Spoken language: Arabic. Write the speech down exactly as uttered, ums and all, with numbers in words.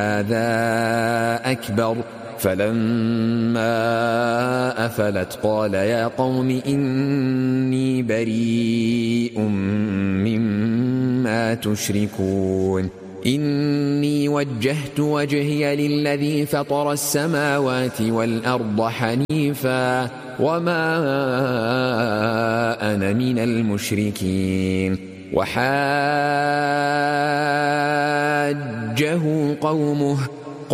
هذا أكبر. فلما أفلت قال يا قوم إني بريء مما تشركون إني وجهت وجهي للذي فطر السماوات والأرض حنيفا وما أنا من المشركين. وحاجه قومه